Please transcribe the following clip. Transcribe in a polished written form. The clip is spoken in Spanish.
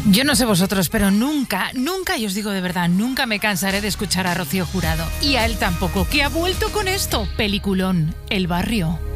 Yo no sé vosotros, pero nunca, y os digo de verdad, nunca me cansaré de escuchar a Rocío Jurado. Y a él tampoco, que ha vuelto con esto. Peliculón, El barrio.